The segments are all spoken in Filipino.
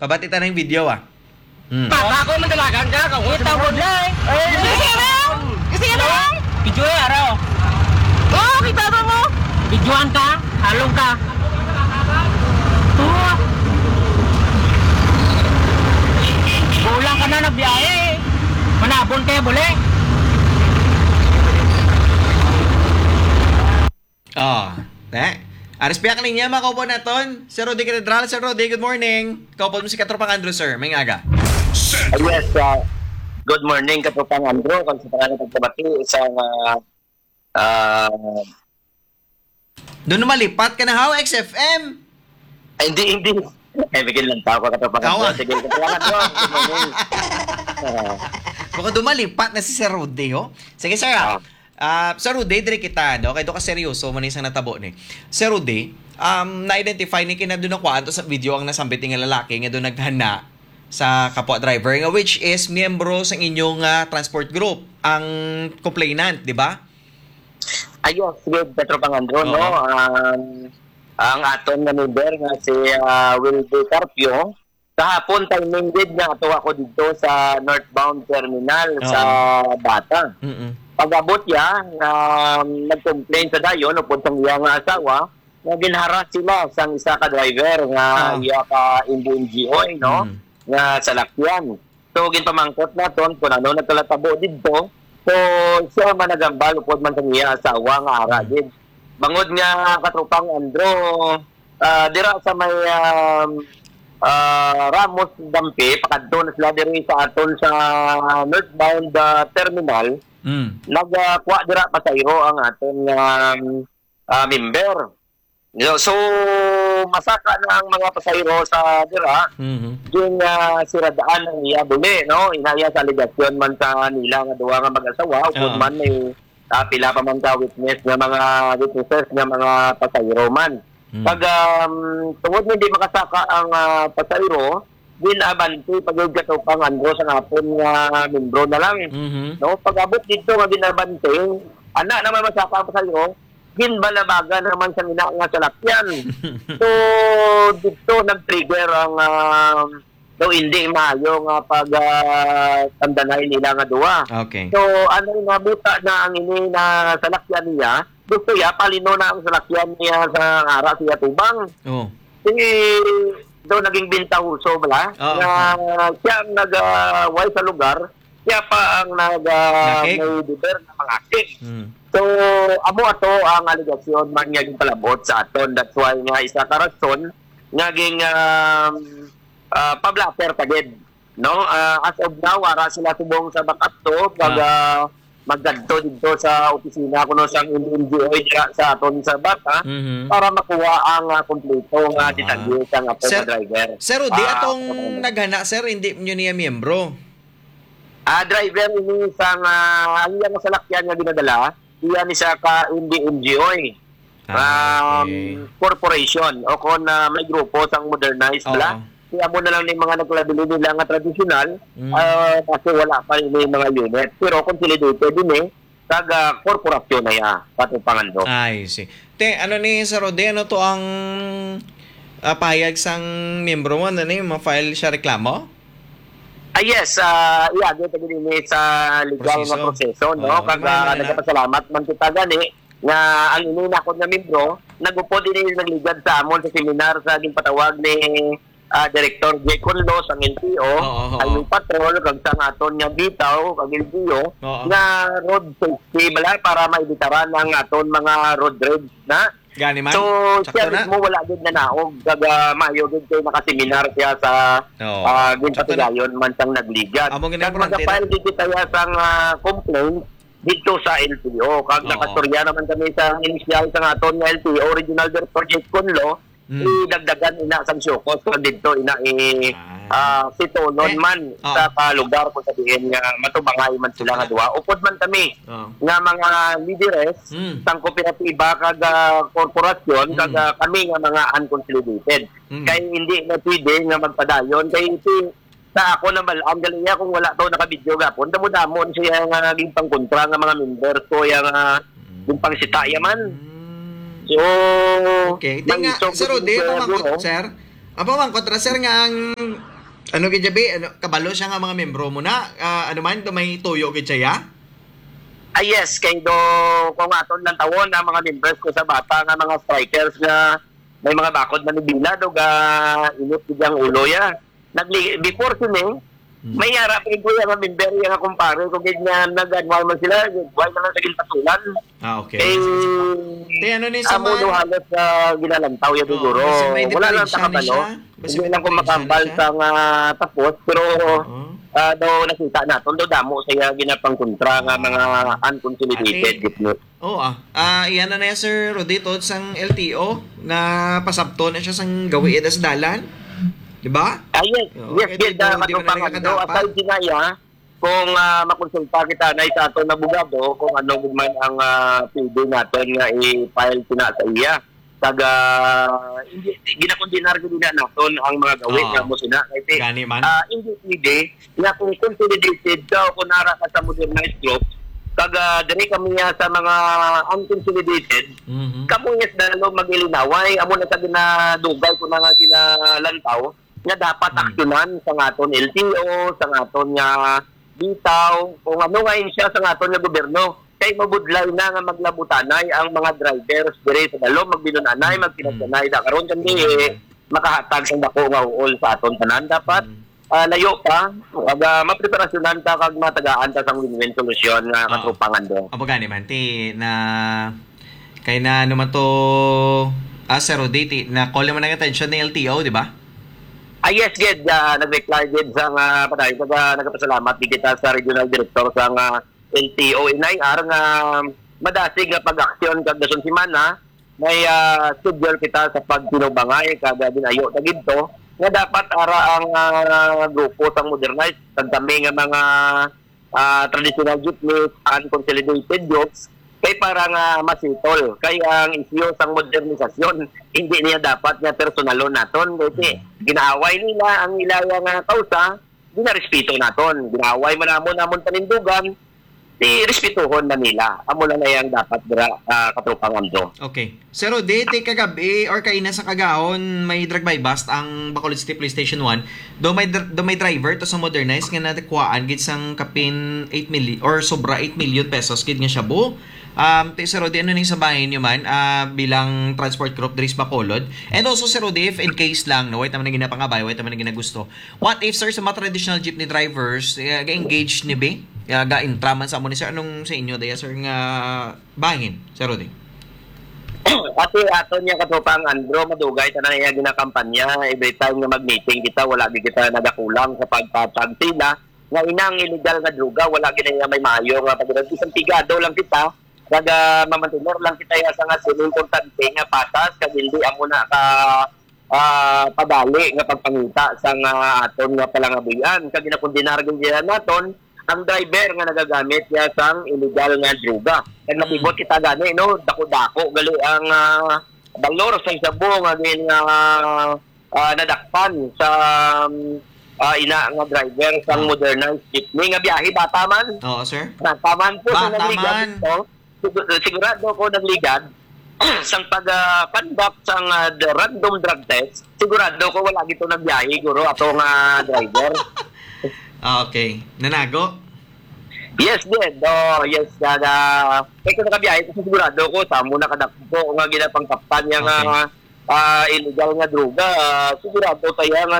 Pabati ta ng video ah. Bata ko man dalagan ka, kung kita mo lang. Kasi lang! Kasi lang! Video ay araw. Oo, kita ba mo? Videoan ka, halong ka. Kulang ka na nagbiyahe. Manabon kayo buli. Oh, Aris-piyak niya mga kaupo naton. Sir Rudy Catedral, Sir Rudy, good morning. Kaupo mo si Katropang Andrew, sir. May aga. Yes, good morning Katropang Andrew. Kung sa pangalan ng pagkabati, isang doon malipat ka na how, XFM? ay, hindi. Bigyan lang tao ka Katropang Andrew. Sige, Katropang Andrew. Good morning. Baka dumalipat na si Sir Rudy, oh. Sige, sir, Sir Rudy, dire kita, no? Kaya doon ka seryoso, man isang natabo ni. Sir Rudy, na-identify ni kina doon ako sa video ang nasambit ng lalaki nga doon naghana sa kapwa driver nga which is miyembro sa inyong transport group, ang complainant, di ba? Ayos, sige, Katropang Andrew, no? Ang aton na member nga si Will De Carpio, kahapon timing din nga ato ako dito sa northbound terminal sa Bata. Pag-abot niya, nag-complain sa dayon upod sa iyang asawa, na ginharas sila sa isa ka driver nga iya ka NGOy, no? Nga salakyan. So, ginpamangkot na ton kung ano nagkalatabo dito. So, siya managambal upod man sa iya asawa nga aragid. Bangod nga Katropang Andrew, dira sa may Ramos Dampi, pakadto na sila diri sa aton sa northbound terminal. Nagkuha dira pasayro ang aton member. So masaka na ang mga pasayro sa dira. Yung siradaan ng iya buli, no? Inaya sa aligasyon man sa nila nga duwa nga mag-asawa upod man may pila pa man ka witnesses nga mga pasayro man. Pag tungod hindi makasaka ang pasayro, ginabante pag-Katropang Andrew sa ngapon nga membro na lang. No, pag-abot dito nga ginabante, ana naman masaka ang pasayro, ginbalabagan naman sa ina nga salakyan. So dito nag-trigger ang daw hindi maayo nga pag tandanay nila nga duwa. Okay. So ano nga buta na ang ini na salakyan niya, gusto ya palino na ang salakyan niya sa ara siya tubang. Sige, daw naging bintahuso bala na siya ang nag-way sa lugar, siya pa ang may deber na mga aktig. So amo ato ang aligasyon man nga palabot sa aton. That's why nga isa ka rason naging pablater tagid, no? As of now wara sila subong sa backup to pag maggadto dito sa opisina kuno sang NGO sa aton sa Bata para makuha ang kompleto nga detalye sa aton driver. Sir Rudy, atong naghana sir, hindi nyo niya miyembro? Driver ini sang iya nga salakyan nga ginadala, iya ni sa ka NGO corporation o kon may grupo sang modernized bla. Kaya mo na lang yung mga naglalabili nila nga tradisyonal kasi wala pa yung mga unit. Pero consolidated din taga korporasyon na yan. Katropang Andrew. I see. Te, ano ni Sir Rudy, ano to ang pahayag sang miyembro mo? Ano yung ma-file siya reklamo? Yes. Dito din sa legal na proseso. No? Kaga nagpasalamat man kita gani nga ang ininakot na miyembro, nag-upod din yung nagligad sa amon sa seminar sa ating patawag ni Director J. Conlos ang LTO, Highway Patrol, kag sa aton nga bitaw, kag LTO, nga road safety bala para maibitaran ang aton mga road rage na. Gani man. So, siya mismo wala din na naog, kag mayo din kayo nakaseminar siya sa ginpatigayon man sang nagligat. Kag mag-file din tayo sang complaint dito sa LTO. Kag nakastorya naman kami sa initial sa aton nga LTO, Regional Director J. Conlos, idagdagan ina sang syukos kung dito ina sitolon man sa lugar kung sabihin nga matubangay man sila nga duwa. Upod man kami nga mga leaders sang kooperatiba kag korporasyon kag kami nga mga unconsolidated. Kay hindi na pwede nga magpadayon kay sa ako naman ang galing niya kung wala to naka-video gapon damo-damon siya nga naging pangkontra nga mga members ko yang yung pangsitaya man. So, okay. Tinga, Sir Rudy, pamangkot, sir. Ang pamangkot, sir, nga ang Ano gid jabi? Ano kabalo siya nga mga membro mo na? Ano man may tuyo gid siya? Ya? Yes, kay do kung aton lang tawon ang mga members ko sa bata nga mga strikers nga may mga bakod na nibila do ga init ang ulo ya. Before sini, may harap ko yung member yung kumpare ko ganyan nag-anwal man sila, why na lang sa gilpatulan. Okay. Ano ni sa man? Amo halos ginalantaw yung siguro. Wala lang takabalo. Hindi lang kung makambal sa tapos, pero daw nakita natin, daw damo saya ginapang kontra nga mga unconsolidated. Iyan na yan, Sir Rodito, sang LTO na pasabto na siya sang gawi sa dalan. Diba? Yes, matupang asal sinaya, kung makonsulta kita na sa ato na bugado, kung ano man ang pwede natin nga i-file sina sa iya. Taga, ginakondinar ko din natin ang mga gawin nga mo sina. Kasi, hindi pwede, nga kung consolidated ka o kung nara ka sa modernized group, kaga diri kami sa mga unconsolidated, kamuyas dalo mag-ilinaway, amo na sa ginadugay ko na nga ginalantaw, nga dapat aksyonan sa ngaton LTO, sa ngaton nga bitaw, kung ano nga siya sa ngaton nga gobyerno. Kay mabudlay na nga maglabutanay ang mga drivers dire sa dalo, magbinunanay, magpinagsanay da karon kandi makahatag sa dako nga uol sa aton tanan. Dapat layo pa, mapreparasyonan ta kag matagaan ta sang win-win solution nga katrupangan do. Abo gani man ti na kay na naman to Sir Roditi na call naman ang attention ni LTO, di ba? Yes, Ged. Nag-reply din sa padayon. Nagpasalamat din kita sa regional director sa LTO NIR nga madasig nga pag-aksyon kag dason semana. May schedule kita sa pagtinubangay kada dinayo tagid to nga dapat ara ang grupo sang modernized kag kami nga mga traditional jeepneys and consolidated groups kay para nga masitol kay ang isyu sang modernisasyon hindi niya dapat nga personalon naton kasi ginaaway nila ang ilaya nga kausa ginarespeto naton ginaaway man namon panindugan di respetuhon na nila amo lang na yang dapat katrupangan do. Okay, Sir Rodete kagabi or kaina sa kagahon may drag by bust ang Bacolod City Police Station 1 do may driver to sa modernize nga natakwaan gid sang kapin 8 million or sobra 8 million pesos gid nga siya bu. Sir Rodi, ano nang sabahin nyo man bilang transport group diri sa Bacolod? And also, Sir Rodi, if in case lang, no, wait naman na ginapangabay, wait naman na ginagusto. What if, sir, sa mga traditional jeepney drivers, ga-engage ni B? Ga-intraman sa amo ni sir? Anong sa inyo, daya, sir, nga bahin, Sir Rodi? Kasi ato niya katupang Andro, madugay ta na niya ginakampanya. Every time na mag-meeting kita, wala kita nagakulang sa pagpapag sila. Nga inang illegal na druga, wala ginaya may maayo nga pag isang pigado lang kita. Kaga mamantinor lang kita sa nga sino importante nga patas kag hindi amo na ka padali nga pagpangita sa nga aton nga palangabuyan kag ginakondinar gyud naton ang driver nga nagagamit niya sang illegal nga droga. Kag napibot kita gani no dako-dako gali ang balor sa sabo nga din nadakpan sa ina nga driver sang modernized jeepney nga biyahe bata man. Oo, sir. Taman po sa Bata man. sigurado ko nagligad sang pag-conduct sang random drug test, sigurado ko wala gito nagbiyahe guro ato nga driver. Okay. Nanago? Yes, Dad. Yes, kaya ko nakabiyahe kasi sigurado ko sa muna kadakpo nga ginapang kaptan niya nga illegal nga droga. Sigurado tayo nga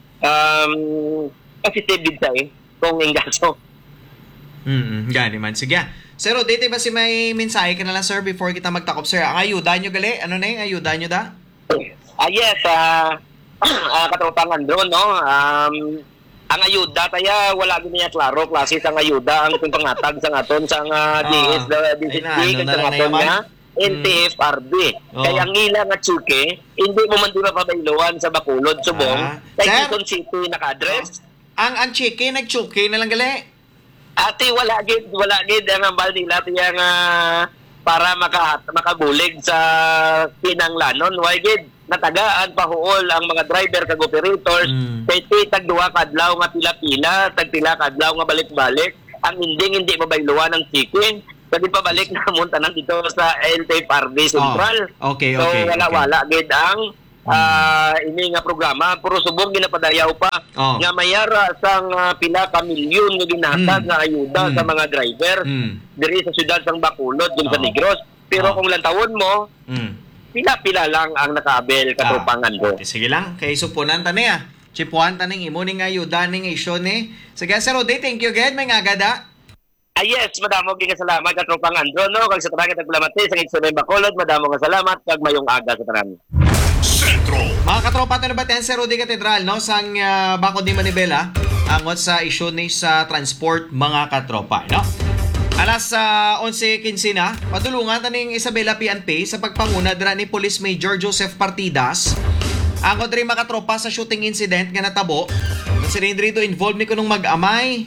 positive din tayo kung ingaso. Gani man. Sige. Sir Rodete, ba si may mensahe ka na lang, sir, before kita magtakop, sir? Ang ayuda nyo, gali? Ano na yung ayuda nyo da? Yes, katupangan doon, no? Ang ayuda, kaya wala din niya klaro, klase sang ayuda, ang pangatag sa aton, sang DSD, sa aton nga, NTFRB. Kaya ang ila nga tsuke, hindi mo man di mapabailuan sa Bacolod, Subong, kaya Quezon City naka-address. Ang chike, nag-chuke na lang, gali? Ate, wala gid ang ambal nila tiya nga para makabulig sa pinanglanon. Why gid natagaan pahuol ang mga driver kag operators kay tag duha kadlaw nga pila-pila, tag pila kadlaw nga balik-balik. Ang hindi mabayluan ng chicken. Kasi pabalik na mun tanan dito sa NTFRB Central. Okay. So wala gid ang ini nga programa puro subong ginapadayaw pa Oh. nga mayara sang pila ka milyon nga ginhatag nga ayuda sa mga driver diri sa syudad sang Bacolod dun sa Negros. Pero kung lantawon mo, pila-pila lang ang nakaabel katrupangan ko. Okay, sige lang. Kay supunan tani Chipuan taning imo ning ayuda ning isyo ni. Sige Sir Rudy, thank you gid may nga gada. Yes, madamo gyud nga salamat katropang Andro no kag sa tanan taglamati sa Igsoon Bacolod, madamo nga salamat kag mayong aga sa tanan. Mga katropa tayo na baten Sir Rudy Catedral no sang Bacod di Manibela angot sa isyo ni sa transport mga katropa no. Alas 11:15 na, padulungan taning Isabela PNP sa pagpanguna dira ni Police Major Joseph Partidas. Ang rin makatropa sa shooting incident nga natabo. Si Rindrito involved ni ko nung mag-amay.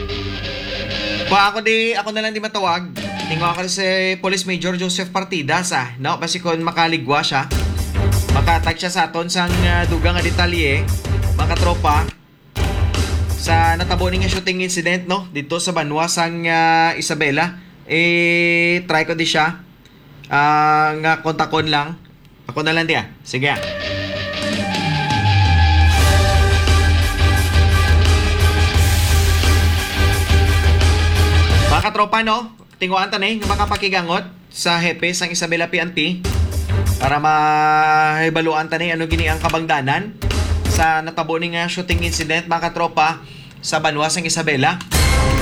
Ako na lang di matawag. Tingnan ako si Police Major Joseph Partidas no? Kasi kung makaligwa siya, makatag siya sa aton sang dugang nga detalye, makatropa sa natabo ni nga shooting incident no dito sa Banwa sang Isabela. Try ko di siya nga kontakon lang. Ako na lang di Sige Mga katropa no, tinguan tanay nga makapakigangot sa hepe sang Isabela PNP para mahibaluan tanay ano gini ang kabangdanan sa natabo ni nga shooting incident mga katropa sa Banwa sang Isabela.